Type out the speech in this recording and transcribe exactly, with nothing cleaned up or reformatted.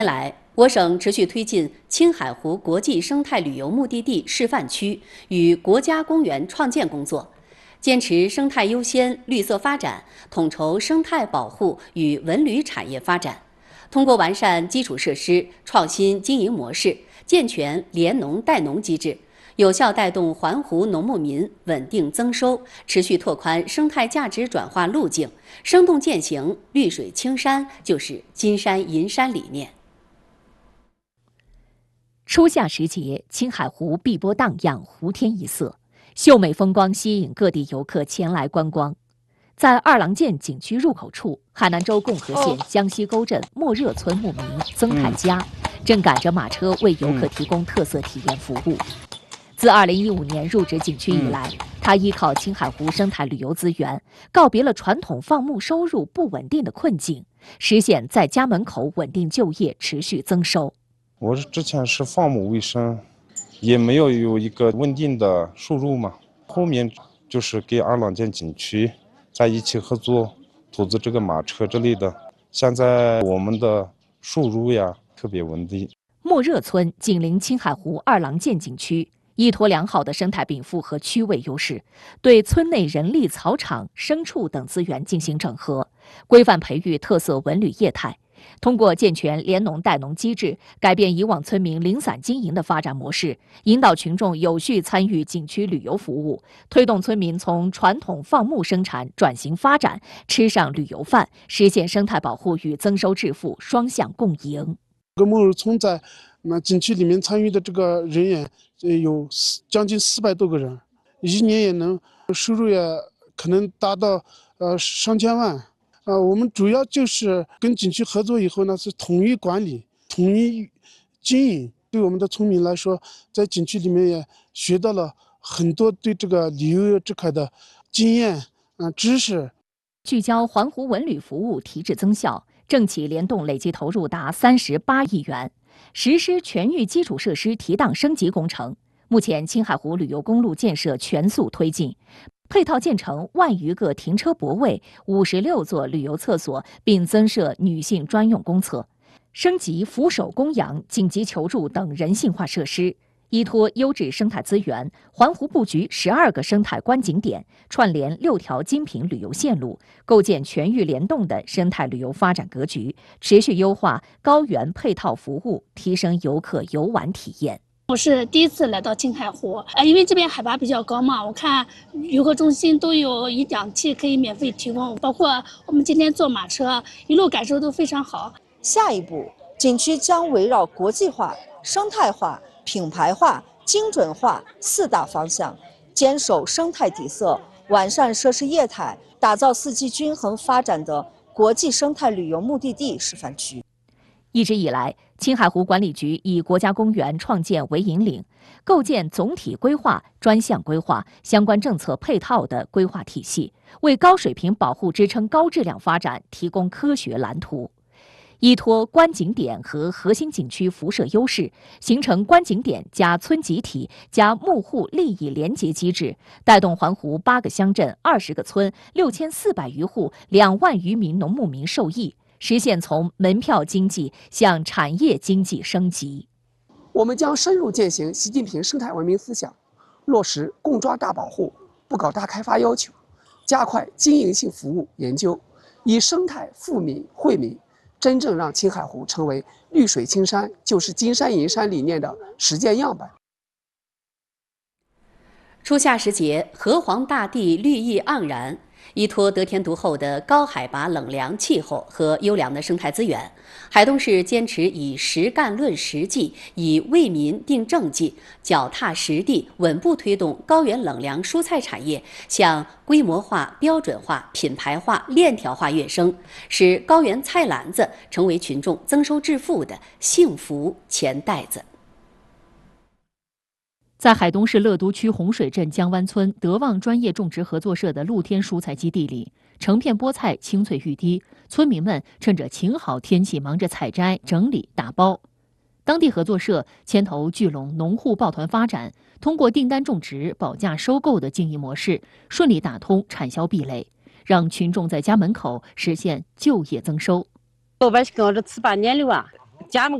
近来，我省持续推进青海湖国际生态旅游目的地示范区与国家公园创建工作，坚持生态优先、绿色发展，统筹生态保护与文旅产业发展。通过完善基础设施、创新经营模式，健全联农带农机制，有效带动环湖农牧民稳定增收，持续拓宽生态价值转化路径，生动践行“绿水青山就是金山银山”理念。 初夏时节，青海湖碧波荡漾，湖天一色，秀美风光吸引各地游客前来观光。在二郎剑景区入口处，海南州共和县江西沟镇莫热村牧民曾泰家正赶着马车为游客提供特色体验服务。自二零一五年入职景区以来，他依靠青海湖生态旅游资源，告别了传统放牧收入不稳定的困境，实现在家门口稳定就业，持续增收。 我之前是放牧为生，也没有有一个稳定的收入嘛。后面就是跟二郎剑景区在一起合作，投资这个马车之类的。现在我们的收入呀特别稳定。 莫热村紧邻青海湖二郎剑景区，依托良好的生态禀赋和区位优势，对村内人力、草场、牲畜等资源进行整合，规范培育特色文旅业态。通过健全联农带农机制，改变以往村民零散经营的发展模式，引导群众有序参与景区旅游服务，推动村民从传统放牧生产转型发展，吃上旅游饭，实现生态保护与增收致富双向共赢。 这个莫热村在那景区里面参与的这个人员有将近四百多个人，一年也能收入也可能达到呃上千万。呃，我们主要就是跟景区合作以后呢，是统一管理、统一经营。对我们的村民来说，在景区里面也学到了很多对这个旅游这块的经验、嗯、呃、知识。 聚焦环湖文旅服务提质增效，政企联动累计投入达三十八亿元，实施全域基础设施提档升级工程。目前，青海湖旅游公路建设全速推进。配套建成万余个停车泊位、五十六座旅游厕所，并增设女性专用公厕，升级扶手供氧、紧急求助等人性化设施。依托优质生态资源，环湖布局十二个生态观景点，串联六条精品旅游线路，构建全域联动的生态旅游发展格局，持续优化高原配套服务，提升游客游玩体验。 我是第一次来到青海湖，呃，因为这边海拔比较高嘛，我看游客中心都有一氧气可以免费提供，包括我们今天坐马车，一路感受都非常好。 下一步，景区将围绕国际化、生态化、品牌化、精准化四大方向，坚守生态底色，完善设施业态，打造四季均衡发展的国际生态旅游目的地示范区。 一直以来，青海湖管理局以国家公园创建为引领，构建总体规划、专项规划、相关政策配套的规划体系，为高水平保护支撑高质量发展提供科学蓝图。依托观景点和核心景区辐射优势，形成观景点加村集体加牧户利益联结机制，带动环湖八个乡镇、二十个村、六千四百余户、两万余名农牧民受益。实现从门票经济向产业经济升级。 我们将深入践行习近平生态文明思想，落实共抓大保护、不搞大开发要求，加快经营性服务研究，以生态富民惠民，真正让青海湖成为绿水青山就是金山银山理念的实践样板。 初夏时节，河湟大地绿意盎然。依托得天独厚的高海拔冷凉气候和优良的生态资源，海东市坚持以实干论实际，以为民定政绩，脚踏实地，稳步推动高原冷凉蔬菜产业向规模化、标准化、品牌化、链条化跃升，使高原菜篮子成为群众增收致富的幸福钱袋子。 在海东市乐都区洪水镇江湾村德旺专业种植合作社的露天蔬菜基地里，成片菠菜青翠欲滴，村民们趁着晴好天气忙着采摘、整理、打包。当地合作社牵头聚拢农户抱团发展，通过订单种植、保价收购的经营模式，顺利打通产销壁垒，让群众在家门口实现就业增收。 老百姓跟我这吃八年了啊， 加盟。